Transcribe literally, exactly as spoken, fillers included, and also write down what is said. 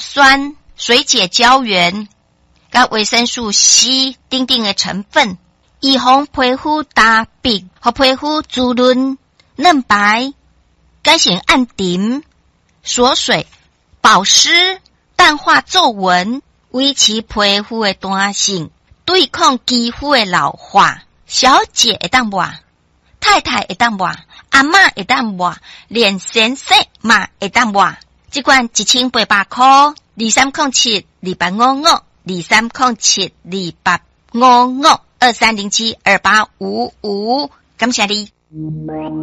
酸、水解胶原、甲维生素 C 等等的成分，预防皮肤干瘪和皮肤滋润嫩白，改善暗沉、锁水、保湿、淡化皱纹，维持皮肤的弹性，对抗肌肤的老化。小姐会当抹，太太会当抹，阿嬷会当抹，连先生嘛会当抹。这罐一千八百块，二三零七二八五五，二三零七二八五五，二三零七二八五五，感谢你。